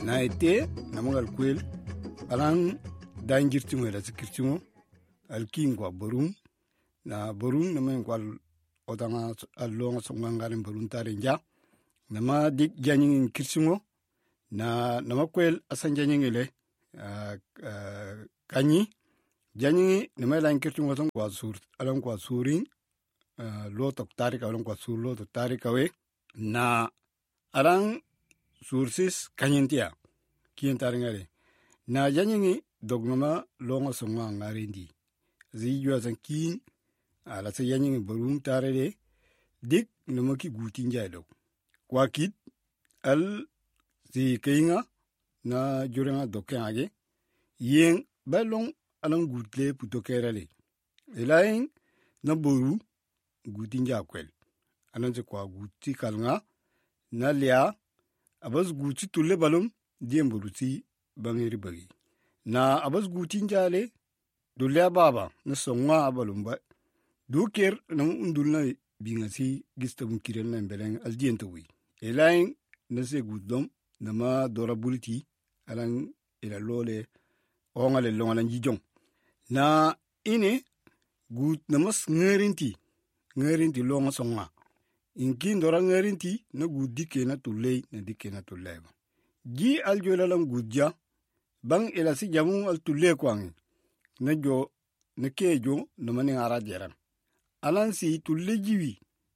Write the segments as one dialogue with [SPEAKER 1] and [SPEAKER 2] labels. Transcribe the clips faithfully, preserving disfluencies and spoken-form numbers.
[SPEAKER 1] na ite na mangal kwel alan dangirtimo la sikirtimo alkin kwa borum na borum na men kwa otanga alonga songangaren borum tarenja na ma dik janyin kirsimo na na makwel asan janyingile uh, uh, kanyi janyi na mai lan kirtimo ton kwa sur alan kwa surin uh, lo tok tarika alan kwa sur lo tok tarika we na alan sursis kanyintia kien taringare na janyi dognoma longa songa ngarendi zi jwa san kin ala sa janyi borum tarere dik no maki gutin jado kwa kit al zi keinga na jurenga dokenge yen balong alang gutle puto kerale elain na boru gutin jakwel anan se kwa guti kalnga na lia abas guti tulle balum diem boruti bangeri bagi na abas gutin jale dulle baba na songa abalumba duker na undulna bingasi gistabun kiren na beleng aldiento wi elain na se gudom na ma dora buliti alan ila lole ongale longalan jijong na ine gud na mas ngerinti ngerinti longa songa inkin dora ngerinti na gudike na tulei na dike na tuleba gi aljola lan gudja bang ila si jamu al tulle kwangi na jo na kejo na mani ara jeran alan si tulle jiwi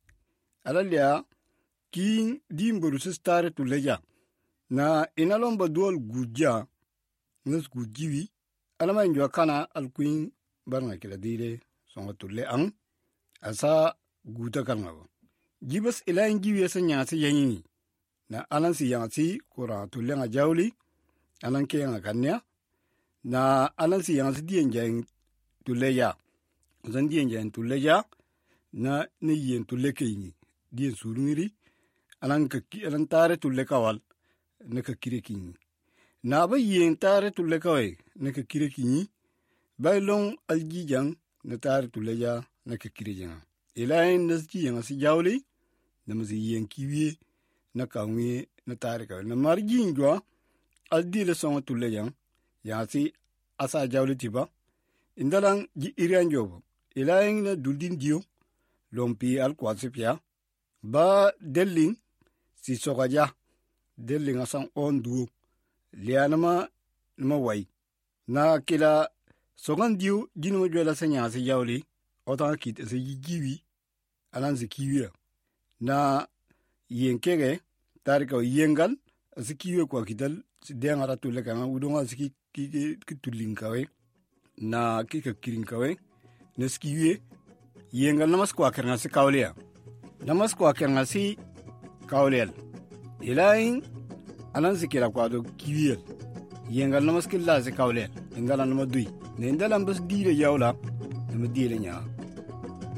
[SPEAKER 1] alalia kin dimboru sistare tulleja na inalomba dual gudja nas gudjiwi alama njo kana alquin barna kila dire songa tulle ang asa guta kalngawo jibas ila njiwi asa nyasi yanyi na alan si yansi kora tulle nga jawli alan ke nga kanya na alan si yansi dien jang tulle ya zan dien jang tulle ya na ne yen tulle kayni dien surungiri alan ka alan tare tulle kawal na ka kire kini na ba yen tare tulle kawai na ka kire kini bai long aljijang na tare tulle ya na ka kire jang ilain na ski yang si jawli na mazi yen kiwi na kawi na tare kawai na marjin jwa aldi le songa tulle jang ya si asa jawli tiba indalang ji irian jobo ilain na duldin dio lompi al kwasipya ba delling si sokaja delling asan on duo lianama nama wai na kila sokan dio jinimo jwela sanya si jawli otan kit se yigiwi alan se kiwi na yenkege tarika yengal se kiwi kwa kital dengara tulle kama udonga se ki ki tulinkawe na kika kirinkawe na skiwi yengal namas kwa kerna se kawlia namas kwa kerna si kawlel ilain anan se kira kwa do kiwi yengal namas killa se kawlel ingala nama dui ne ndalam bas dire yawla nama dire nya